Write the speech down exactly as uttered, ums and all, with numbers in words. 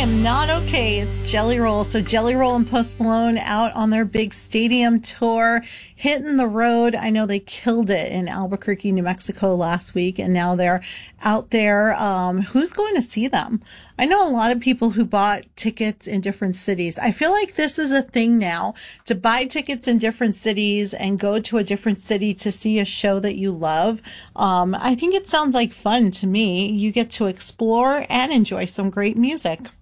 am not okay. It's Jelly Roll. So Jelly Roll and Post Malone out on their big stadium tour, hitting the road. I know they killed it in Albuquerque, New Mexico last week, and now they're out there. Um, who's going to see them? I know a lot of people who bought tickets in different cities. I feel like this is a thing now, to buy tickets in different cities and go to a different city to see a show that you love. Um, I think it sounds like fun to me. You get to explore and enjoy some great music.